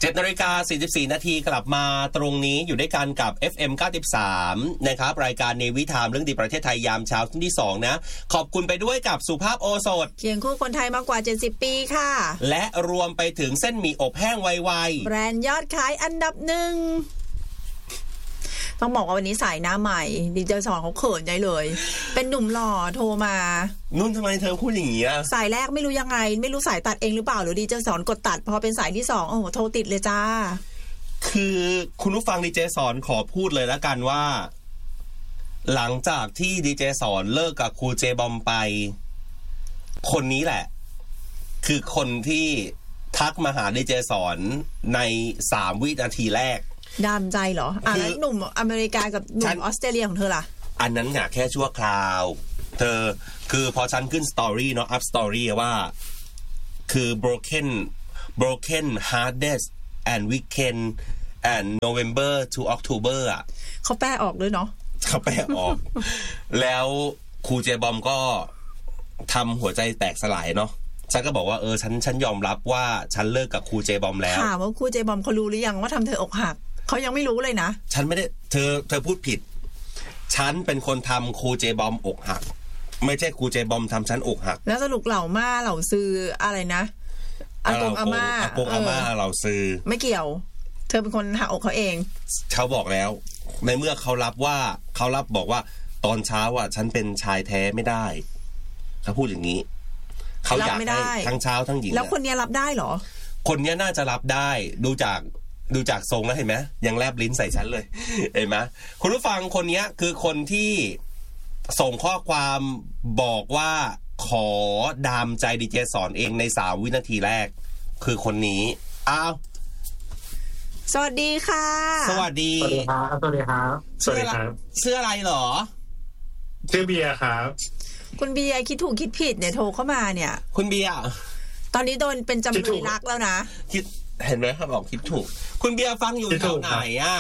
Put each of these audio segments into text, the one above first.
7:44 น.กลับมาตรงนี้อยู่ด้วยกันกับ FM 93นะครับรายการเนวิทามเรื่องดีประเทศไทยยามเช้าที่2นะขอบคุณไปด้วยกับสุภาพโอสถเคียงคู่คนไทยมากกว่า70ปีค่ะและรวมไปถึงเส้นหมี่อบแห้งไวๆแบรนด์ยอดขายอันดับ1ต้องบอกว่าวันนี้สายหน้าใหม่ดีเจสอนเขาเขินใจเลยเป็นหนุ่มหล่อโทรมานุ่นทำไมเธอพูดอย่างนี้สายแรกไม่รู้ยังไงไม่รู้สายตัดเองหรือเปล่าหรือดีเจสอนกดตัดพอเป็นสายที่2โอ้โหโทรติดเลยจ้าคือคุณผู้ฟังดีเจสอนขอพูดเลยแล้วกันว่าหลังจากที่ดีเจสอนเลิกกับครูเจบอมไปคนนี้แหละคือคนที่ทักมาหาดีเจสอนใน3วินาทีแรกดามใจเหรอแล้วหนุ่มอเมริกากับหนุ่มออสเตรเลียของเธอล่ะอันนั้นแค่ชั่วคราวเธอคือพอฉันขึ้นสตอรี่เนาะอัพสตอรี่ว่าคือ broken hearted and weekend and November to October อ่ะเขาแปลออกด้วยเนาะเขาแปลออก แล้วครูเจบอมก็ทำหัวใจแตกสลายเนาะฉันก็บอกว่าฉันยอมรับว่าฉันเลิกกับครูเจบอมแล้วถามว่าครูเจบอมเขารู้หรือยังว่าทำเธออกหักเขายังไม่รู้เลยนะฉันไม่ได้เธอพูดผิดฉันเป็นคนทำครูเจบอมอกหักไม่ใช่ครูเจบอมทำฉันอกหักแล้วสรุปเหล่าม่าเหล่าซื้ออะไรนะอากงอาม่าเหล่าซื้อไม่เกี่ยวเธอเป็นคนหักอกเขาเองเขาบอกแล้วในเมื่อเขารับบอกว่าตอนเช้าอ่ะฉันเป็นชายแท้ไม่ได้เขาพูดอย่างนี้เขาอยากให้ทั้งเช้าทั้งหญิงแล้วคนนี้รับได้เหรอคนนี้น่าจะรับได้ดูจากทรงแล้วเห็นไหมยังแลบลิ้นใส่ฉันเลยเห็นไหมคุณผู้ฟังคนนี้คือคนที่ส่งข้อความบอกว่าขอดามใจดีเจสอนเองใน3วินาทีแรกคือคนนี้อ้าวสวัสดีค่ะสวัสดีครับสวัสดีครับชื่ออะไรเหรอชื่อเบียร์ครับคุณเบียร์คิดถูกคิดผิดเนี่ยโทรเข้ามาเนี่ยคุณเบียร์ตอนนี้โดนเป็นจำเลยรักแล้วนะคิดเห็นไหมครับบอกคิดถูกคุณเบียร์ฟังอยู่แถวไหน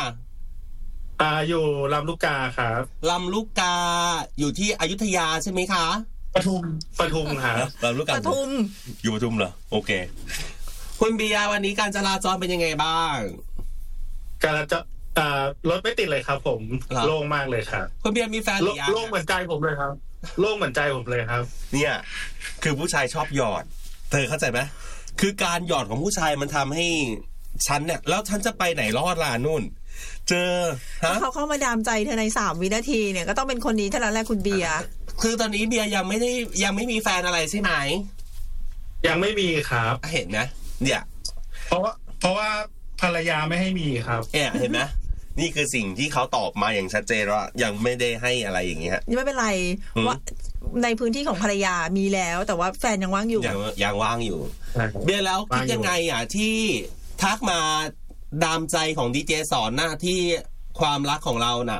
อยู่ลำลูกกาครับลำลูกกาอยู่ที่อยุธยาใช่ไหมคะปทุมครับลำลูกกาปทุมอยู่ปทุมเหรอโอเคคุณเบียร์วันนี้การจราจรเป็นยังไงบ้างการจะรถไม่ติดเลยครับผมโล่งมากเลยครับคุณเบียร์มีแฟนหรือยังโล่งเหมือนใจผมเลยครับโล่งเหมือนใจผมเลยครับเนี่ยคือผู้ชายชอบหยอดเธอเข้าใจไหมคือการหยอดของผู้ชายมันทำให้ฉันเนี่ยแล้วฉันจะไปไหนรอดล่ะนุ่นเจอเขาเข้ามาดามใจเธอใน3วินาทีเนี่ยก็ต้องเป็นคนนี้เท่านั้นแหละคุณเบียร์คือตอนนี้เบียร์ยังไม่มีแฟนอะไรใช่ไหมยังไม่มีครับเห็นไหมเนี่ยเพราะว่าภรรยาไม่ให้มีครับเห็นไหมนี่คือสิ่งที่เขาตอบมาอย่างชัดเจนว่ายังไม่ได้ให้อะไรอย่างเงี้ยไม่เป็นไรว่าในพื้นที่ของภรรยามีแล้วแต่ว่าแฟนยังว่างอยู่ยังว่างอยู่เบียร์แล้วคิดยังไงที่ทักมาดามใจของดีเจสอนหน้าที่ความรักของเราน่ะ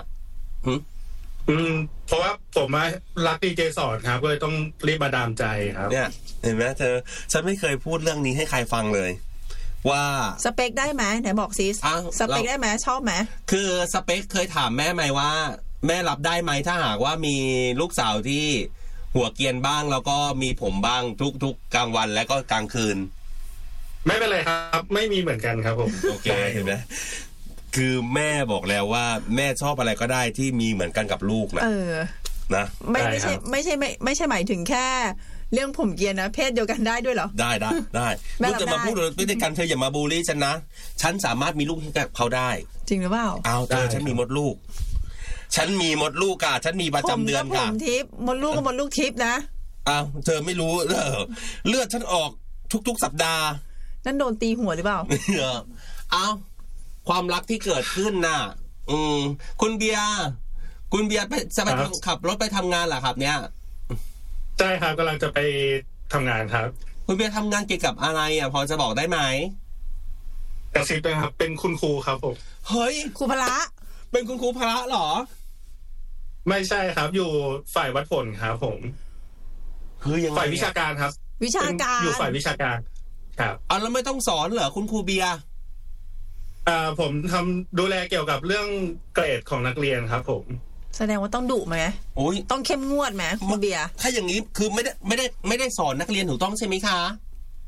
เพราะว่าผมรักดีเจสอนครับก็เลยต้องรีบมาดามใจครับเนี่ยเห็นไหมฉันไม่เคยพูดเรื่องนี้ให้ใครฟังเลยว่าสเปคได้ไหมไหนบอกซิสเปคได้ไหมชอบไหมคือสเปคเคยถามแม่ไหมว่าแม่รับได้ไหมถ้าหากว่ามีลูกสาวที่หัวเกรียนบ้างแล้วก็มีผมบ้างทุกกลางวันและก็กลางคืนไม่เป็นไรครับไม่มีเหมือนกันครับผมโอเคเห็นไหมคือแม่บอกแล้วว่าแม่ชอบอะไรก็ได้ที่มีเหมือนกันกับลูกนะไม่ใช่หมายถึงแค่เรื่องผมเกรียนนะเพศเดียวกันได้ด้วยเหรอได้ลูกจะมาพูดด้วยกันเธออย่ามาบูลลี่ฉันนะฉันสามารถมีลูกให้กับเขาได้จริงหรือเปล่าเอาเธอฉันมีมดลูกฉันมีมดลูกค่ะฉันมีประจำเดือนค่ะผมทิพย์มดลูกกับมดลูกทิพย์นะเอาเธอไม่รู้เลือดฉันออกทุกสัปดาห์นั่นโดนตีหัวหรือเปล่าเอาความรักที่เกิดขึ้นน่ะคุณเบียร์จะไปขับรถไปทำงานเหรอครับเนี่ยใช่ครับกำลังจะไปทำงานครับคุณเบียร์ทำงานเกี่ยวกับอะไรพอจะบอกได้ไหมกระซิบนะครับเป็นคุณครูครับผมเฮ้ยครูพละเป็นคุณครูพละเหรอไม่ใช่ครับอยู่ฝ่ายวัดผลครับผมคือยังไงฝ่ายวิชาการครับวิชาการอยู่ฝ่ายวิชาการครับแล้วไม่ต้องสอนเหรอคุณครูเบียร์ผมดูแลเกี่ยวกับเรื่องเกรดของนักเรียนครับผมแสดงว่าต้องดุไหมต้องเข้มงวดไหมคุณเบียร์ถ้าอย่างนี้คือไม่ได้สอนนักเรียนถูกต้องใช่ไหมคะ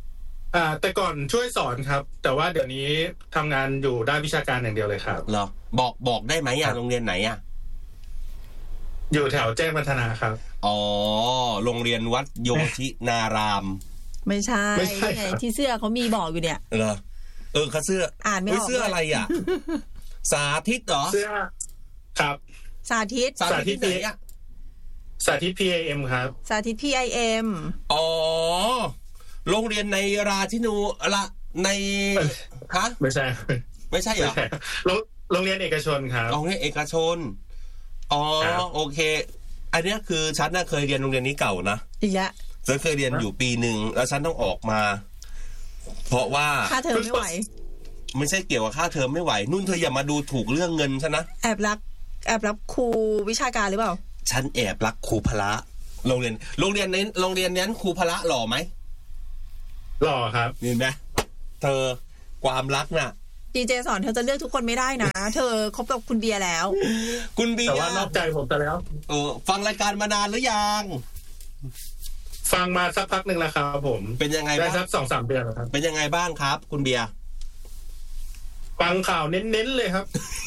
แต่ก่อนช่วยสอนครับแต่ว่าเดี๋ยวนี้ทำงานอยู่ด้านวิชาการอย่างเดียวเลยครับเหรอบอกได้ไหมโรงเรียนไหนอยู่แถวแจ้งวัฒนาครับอ๋อโรงเรียนวัดโยชินารามไม่ใช่ไงที่เสื้อเขามีบอกอยู่เนี่ยเหรอเขาเสื้ออ่านไม่ออกเสื้ออะไรอ่ะสาธิตเหรอเสื้อครับสาธิตไหนอ่ะสาธิต PIM ครับสาธิต PIM อ๋อโรงเรียนในราชินูละในฮะไม่ใช่เหรอโรงเรียนเอกชนครับโรงเรียนเอกชนอ๋อโอเคอันนี้คือฉันน่ะเคยเรียนโรงเรียนนี้เก่านะอีกแล้วฉันเคยเรียนอยู่ปีนึงแล้วฉันต้องออกมาเพราะว่าค่าเทอมไม่ไหวไม่ใช่เกี่ยวกับค่าเทอมไม่ไหวนุ่นเธออย่ามาดูถูกเรื่องเงินฉันนะแอบรักครูวิชาการหรือเปล่าฉันแอบรักครูพละโรงเรียนนั้นครูพละหล่อไหมหล่อครับเห็นไหมเธอความรักน่ะดีเจสอนเธอจะเลือกทุกคนไม่ได้นะเธอคบกับคุณเบียร์แล้วคุณเบียร์แต่ว่านอกใจผมไปแล้วฟังรายการมานานหรือยังฟังมาสักพักนึงแล้วครับผมเป็นยังไงบ้างได้สัก 2-3 เดือนแล้วครับเป็นยังไงบ้างครับคุณเบียร์ฟังข่าวเน้นๆเลยครับ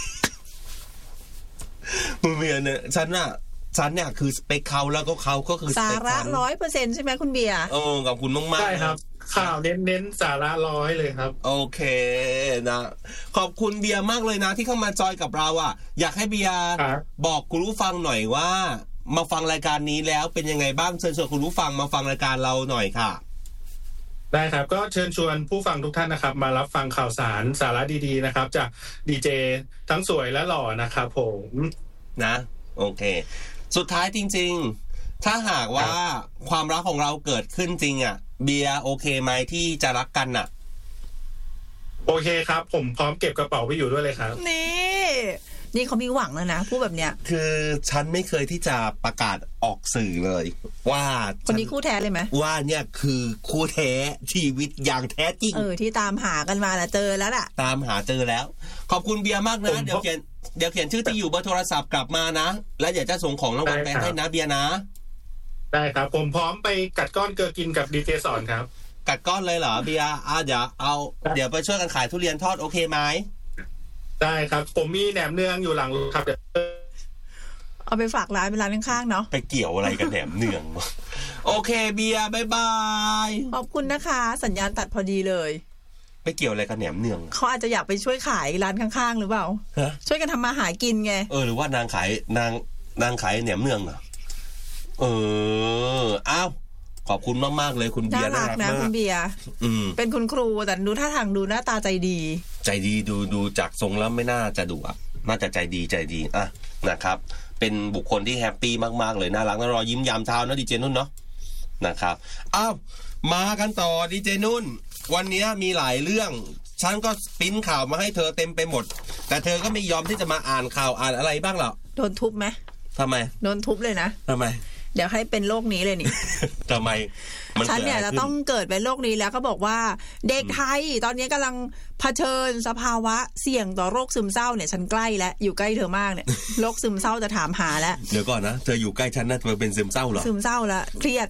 คุณเบียร์เนี่ยฉันเนี่ยคือสเปคเขาแล้วก็เขาก็คือสาระ 100% ใช่ไหมคุณเบียร์ขอบคุณมากๆใช่ครับข่าวเน้นสาระ100เลยครับโอเคนะขอบคุณเบียร์มากเลยนะที่เข้ามาจอยกับเราอ่ะอยากให้เบียร์บอกคุณผู้ฟังหน่อยว่ามาฟังรายการนี้แล้วเป็นยังไงบ้างเชิญชวนคุณผู้ฟังมาฟังรายการเราหน่อยค่ะได้ครับก็เชิญชวนผู้ฟังทุกท่านนะครับมารับฟังข่าวสารสาระดีๆนะครับจากดีเจทั้งสวยและหล่อนะครับผมนะโอเคสุดท้ายจริงๆถ้าหากว่าความรักของเราเกิดขึ้นจริงอ่ะเบียร์โอเคไหมที่จะรักกันอ่ะโอเคครับผมพร้อมเก็บกระเป๋าไปอยู่ด้วยเลยครับนี่เขามีหวังแล้วนะพูดแบบเนี้ยคือฉันไม่เคยที่จะประกาศออกสื่อเลยว่าคนนี้คู่แท้เลยไหมว่าเนี่ยคือคู่แท้ชีวิตอย่างแท้จริงที่ตามหากันมาแล้วเจอแล้วล่ะตามหาเจอแล้วขอบคุณเบียร์มากนะเดี๋ยวเขียนชื่อที่อยู่เบอร์โทรศัพท์กลับมานะแล้วเดี๋ยวจะส่งของรางวัลไปให้นะเบียร์นะได้ครับผมพร้อมไปกัดก้อนเกลือกินกับดีเจสอนครับกัดก้อนเลยเหรอเบียร์เดี๋ยวไปช่วยกันขายทุเรียนทอดโอเคไหมได้ครับผมมีแหนมเนืองอยู่หลังรถครับเอาไปฝากร้านเป็นร้านข้างๆเนาะไปเกี่ยวอะไรกับแหนมเนืองโอเคเบียร์บ๊ายบายขอบคุณนะคะสัญญาณตัดพอดีเลยไปเกี่ยวอะไรกับแหนมเนืองเขาอาจจะอยากไปช่วยขายร้านข้างๆหรือเปล่าช่วยกันทำมาหากินไงหรือว่านางขายแหนมเนืองเหรออ้าวขอบคุณมากๆเลยคุณเบียร์น่ารักนะคุณเบียร์เป็นคุณครูแต่ดูท่าทางดูหน้าตาใจดีดูจากทรงแล้วไม่น่าจะดุอ่ะน่าจะใจดีอ่ะนะครับเป็นบุคคลที่แฮปปี้มากๆเลยน่ารักน่ารอยยิ้มยามเช้านะดีเจนุ่นเนาะนะครับอ้าวมากันต่อดีเจนุ่นวันนี้มีหลายเรื่องฉันก็ปิ้นข่าวมาให้เธอเต็มไปหมดแต่เธอก็ไม่ยอมที่จะมาอ่านข่าวอ่านอะไรบ้างหรอโดนทุบไหมทำไมโดนทุบเลยนะทำไมเดี๋ยวให้เป็นโรคนี้เลยนี่ทำไมฉันเนี่ยจะต้องเกิดเป็นโรคนี้แล้วก็บอกว่าเด็กไทยตอนนี้กำลังเผชิญสภาวะเสี่ยงต่อโรคซึมเศร้าเนี่ยฉันใกล้แล้วอยู่ใกล้เธอมากเนี่ยโรคซึมเศร้าจะถามหาแล้วเดี๋ยวก่อนนะเธออยู่ใกล้ฉันน่าจะเป็นซึมเศร้าเหรอซึมเศร้าละเครียด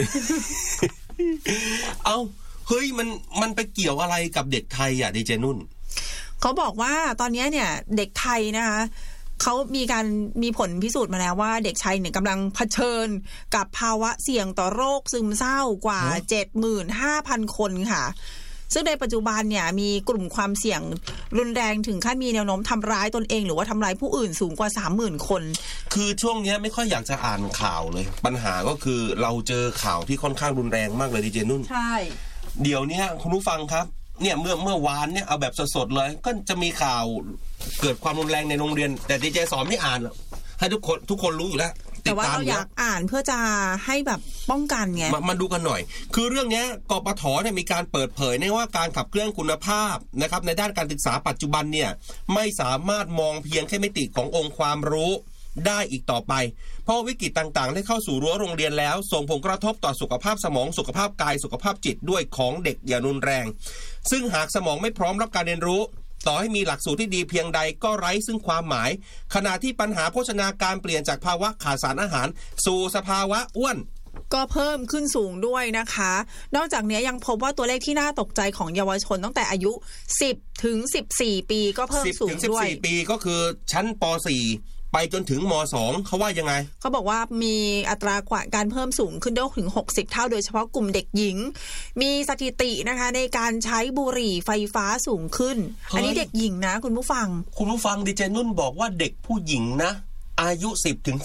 เอ้าเฮ้ยมันไปเกี่ยวอะไรกับเด็กไทยอ่ะดีเจนุ่นเขาบอกว่าตอนนี้เนี่ยเด็กไทยนะคะเขามีผลพิสูจน์มาแล้วว่าเด็กชายเนี่ยกำลังเผชิญกับภาวะเสี่ยงต่อโรคซึมเศร้ากว่า 75,000 คนค่ะซึ่งในปัจจุบันเนี่ยมีกลุ่มความเสี่ยงรุนแรงถึงขั้นมีแนวโน้มทำร้ายตนเองหรือว่าทำร้ายผู้อื่นสูงกว่า 30,000 คนคือช่วงนี้ไม่ค่อยอยากจะอ่านข่าวเลยปัญหาก็คือเราเจอข่าวที่ค่อนข้างรุนแรงมากเลยดีเจนุ่นใช่เดี๋ยวนี้คุณผู้ฟังครับเนี่ยเมื่อวานเนี่ยเอาแบบสดๆเลยก็จะมีข่าวเกิดความรุนแรงในโรงเรียนแต่ดีเจสอนไม่อ่านให้ทุกคนรู้อยู่แล้วแต่ว่าเราอยากอ่านเพื่อจะให้แบบป้องกันไงมาดูกันหน่อยคือเรื่องนี้กปท.เนี่ยมีการเปิดเผยในว่าการขับเคลื่อนคุณภาพนะครับในด้านการศึกษาปัจจุบันเนี่ยไม่สามารถมองเพียงแค่มิติขององค์ความรู้ได้อีกต่อไปเพราะวิกฤตต่างๆได้เข้าสู่รั้วโรงเรียนแล้วส่งผลกระทบต่อสุขภาพสมองสุขภาพกายสุขภาพจิตด้วยของเด็กอย่างรุนแรงซึ่งหากสมองไม่พร้อมรับการเรียนรู้ต่อให้มีหลักสูตรที่ดีเพียงใดก็ไร้ซึ่งความหมายขณะที่ปัญหาโภชนาการเปลี่ยนจากภาวะขาดสารอาหารสู่สภาวะอ้วนก็เพิ่มขึ้นสูงด้วยนะคะนอกจากนี้ยังพบว่าตัวเลขที่น่าตกใจของเยาวชนตั้งแต่อายุ10ถึง14ปีก็เพิ่มสูงด้วย 10ถึง14ปีก็คือชั้นป.4 ไปจนถึงม.2 เขาว่ายังไงเขาบอกว่ามีอัตราการเพิ่มสูงขึ้นได้ถึง60เท่าโดยเฉพาะกลุ่มเด็กหญิงมีสถิตินะคะในการใช้บุหรี่ไฟฟ้าสูงขึ้นอันนี้เด็กหญิงนะคุณผู้ฟังดีเจนุ่นบอกว่าเด็กผู้หญิงนะอายุ10ถึง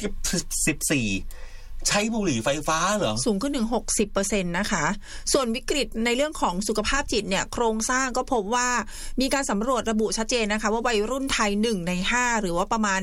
14ใช้บุหรี่ไฟฟ้าเหรอสูงขึ้นถึง 60% นะคะส่วนวิกฤตในเรื่องของสุขภาพจิตเนี่ยโครงสร้างก็พบว่ามีการสำรวจระบุชัดเจนนะคะว่าวัยรุ่นไทย1ใน5หรือว่าประมาณ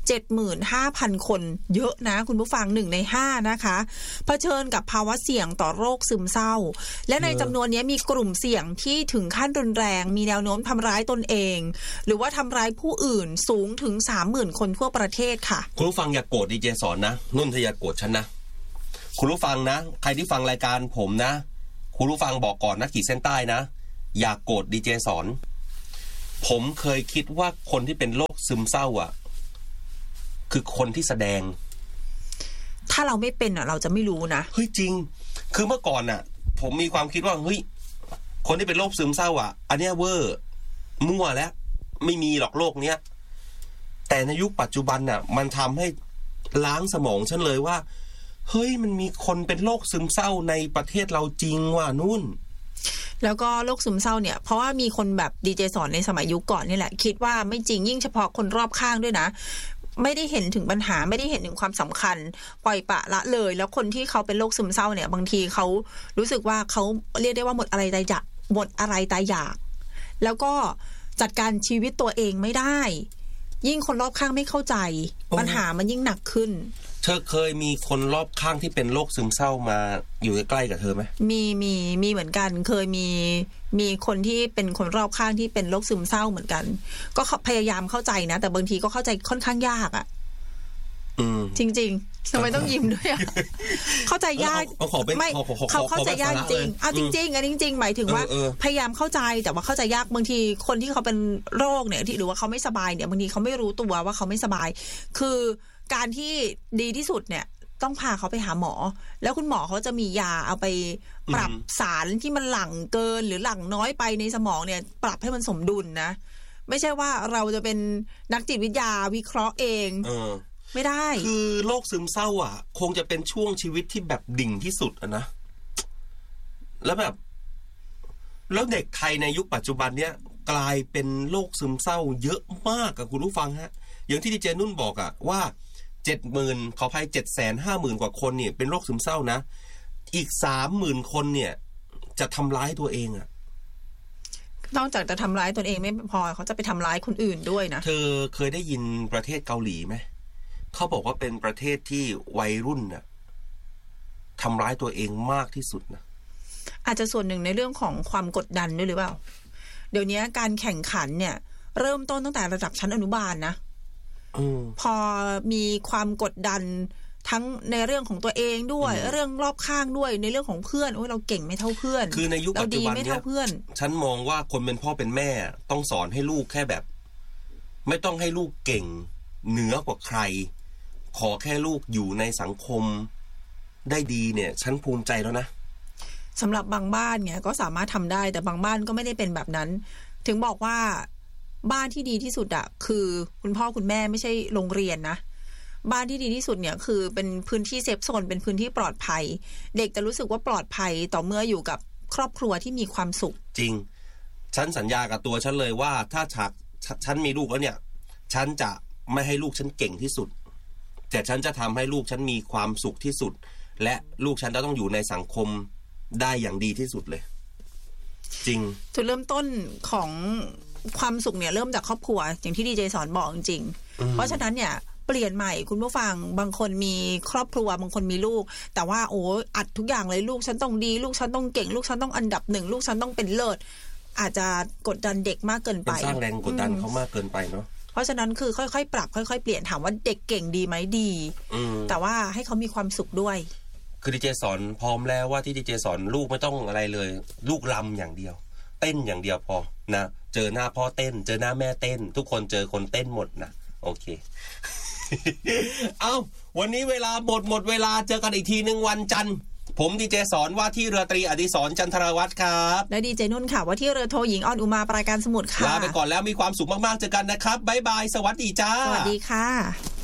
75,000 คนเยอะนะคุณผู้ฟัง1ใน5นะคะเผชิญกับภาวะเสี่ยงต่อโรคซึมเศร้าและในจำนวนนี้มีกลุ่มเสี่ยงที่ถึงขั้นรุนแรงมีแนวโน้มทำร้ายตนเองหรือว่าทำร้ายผู้อื่นสูงถึง 30,000 คนทั่วประเทศค่ะคุณผู้ฟังอย่าโกรธดีเจสอนนะนุ่นอย่าโกรธฉันนะคุณผู้ฟังนะใครที่ฟังรายการผมนะคุณผู้ฟังบอกก่อนนะขีดเส้นใต้นะอย่าโกรธดีเจสอนผมเคยคิดว่าคนที่เป็นโรคซึมเศร้าอ่ะคือคนที่แสดงถ้าเราไม่เป็นอ่ะเราจะไม่รู้นะเฮ้ยจริงคือเมื่อก่อนอ่ะผมมีความคิดว่าเฮ้ยคนที่เป็นโรคซึมเศร้าอ่ะอันเนี้ยเวอร์มั่วแล้วไม่มีหรอกโรคเนี้ยแต่ในยุคปัจจุบันน่ะมันทำให้ล้างสมองฉันเลยว่าเฮ้ยมันมีคนเป็นโรคซึมเศร้าในประเทศเราจริงว่ะนุ่นแล้วก็โรคซึมเศร้าเนี่ยเพราะว่ามีคนแบบดีเจสอนในสมัยยุคก่อนนี่แหละคิดว่าไม่จริงยิ่งเฉพาะคนรอบข้างด้วยนะไม่ได้เห็นถึงปัญหาไม่ได้เห็นถึงความสำคัญปล่อยปละละเลยแล้วคนที่เขาเป็นโรคซึมเศร้าเนี่ยบางทีเขารู้สึกว่าเขาเรียกได้ว่าหมดอะไรตายอยากแล้วก็จัดการชีวิตตัวเองไม่ได้ยิ่งคนรอบข้างไม่เข้าใจปัญหามันยิ่งหนักขึ้นเธอเคยมีคนรอบข้างที่เป็นโรคซึมเศร้ามาอยู่ใกล้ๆกับเธอไหมมีเหมือนกันเคยมีคนที่เป็นคนรอบข้างที่เป็นโรคซึมเศร้าเหมือนกันก็พยายามเข้าใจนะแต่บางทีก็เข้าใจค่อนข้างยากอ่ะจริงๆทำไมต้องยิ้มด้วยอ่ะเข้าใจยากไม่เขาเข้าใจยากจริงเอาจริงๆอันนี้จริงๆหมายถึงว่าพยายามเข้าใจแต่ว่าเข้าใจยากบางทีคนที่เขาเป็นโรคเนี่ยที่หรือว่าเขาไม่สบายเนี่ยบางทีเขาไม่รู้ตัวว่าเขาไม่สบายคือการที่ดีที่สุดเนี่ยต้องพาเขาไปหาหมอแล้วคุณหมอเขาจะมียาเอาไปปรับสารที่มันหลั่งเกินหรือหลั่งน้อยไปในสมองเนี่ยปรับให้มันสมดุลนะไม่ใช่ว่าเราจะเป็นนักจิตวิทยาวิเคราะห์เองไม่ได้คือโรคซึมเศร้าอ่ะคงจะเป็นช่วงชีวิตที่แบบดิ่งที่สุดนะแล้วเด็กไทยในยุคปัจจุบันเนี้ยกลายเป็นโรคซึมเศร้าเยอะมากกับคุณผู้ฟังฮะอย่างที่ดีเจนุ่นบอกอ่ะว่า 70,000 ขออภัย 750,000 กว่าคนเนี่ยเป็นโรคซึมเศร้านะอีก 30,000 คนเนี่ยจะทำร้ายตัวเองอ่ะนอกจากจะทำร้ายตัวเองไม่พอเขาจะไปทำร้ายคนอื่นด้วยนะเธอเคยได้ยินประเทศเกาหลีไหมเขาบอกว่าเป็นประเทศที่วัยรุ่นน่ะทำร้ายตัวเองมากที่สุดนะอาจจะส่วนหนึ่งในเรื่องของความกดดันด้วยหรือเปล่าเดี๋ยวนี้การแข่งขันเนี่ยเริ่มต้นตั้งแต่ระดับชั้นอนุบาลนะพอมีความกดดันทั้งในเรื่องของตัวเองด้วยเรื่องรอบข้างด้วยในเรื่องของเพื่อนโอ้ยเราเก่งไม่เท่าเพื่อนคือในยุคปัจจุบันเนี่ยฉันมองว่าคนเป็นพ่อเป็นแม่ต้องสอนให้ลูกแค่แบบไม่ต้องให้ลูกเก่งเหนือกว่าใครขอแค่ลูกอยู่ในสังคมได้ดีเนี่ยฉันภูมิใจแล้วนะสำหรับบางบ้านเนี่ยก็สามารถทำได้แต่บางบ้านก็ไม่ได้เป็นแบบนั้นถึงบอกว่าบ้านที่ดีที่สุดอะคือคุณพ่อคุณแม่ไม่ใช่โรงเรียนนะบ้านที่ดีที่สุดเนี่ยคือเป็นพื้นที่เซฟโซนเป็นพื้นที่ปลอดภัยเด็กจะรู้สึกว่าปลอดภัยต่อเมื่ออยู่กับครอบครัวที่มีความสุขจริงฉันสัญญากับตัวฉันเลยว่าถ้าฉันมีลูกแล้วเนี่ยฉันจะไม่ให้ลูกฉันเก่งที่สุดแต่ฉันจะทำให้ลูกฉันมีความสุขที่สุดและลูกฉันจะต้องอยู่ในสังคมได้อย่างดีที่สุดเลยจริงจุดเริ่มต้นของความสุขเนี่ยเริ่มจากครอบครัวอย่างที่ดีเจสอนบอกจริงๆเพราะฉะนั้นเนี่ยเปลี่ยนใหม่คุณผู้ฟังบางคนมีครอบครัวบางคนมีลูกแต่ว่าโอ้อัดทุกอย่างเลยลูกฉันต้องดีลูกฉันต้องเก่งลูกฉันต้องอันดับ1ลูกฉันต้องเป็นเลิศอาจจะกดดันเด็กมากเกินไปสร้างแรงกดดันเขามากเกินไปเนาะเพราะฉะนั้นคือค่อยๆปรับค่อยๆเปลี่ยนถามว่าเด็กเก่งดีไหมดีแต่ว่าให้เขามีความสุขด้วยคือดีเจสอนพร้อมแล้วว่าที่ดีเจสอนลูกไม่ต้องอะไรเลยลูกรำอย่างเดียวเต้นอย่างเดียวพอนะเจอหน้าพ่อเต้นเจอหน้าแม่เต้นทุกคนเจอคนเต้นหมดนะโอเคเอ้าวันนี้เวลาหมดเวลาเจอกันอีกทีนึงวันจันทร์ผมดีเจสอนว่าที่เรือตรีอดิศรจันทรวัฒน์ครับและดีเจนุ่นค่ะว่าที่เรือโทหญิงออนอุมาปราการสมุทรค่ะลาไปก่อนแล้วมีความสุขมากๆเจอกันนะครับบ๊ายบายสวัสดีจ้าสวัสดีค่ะ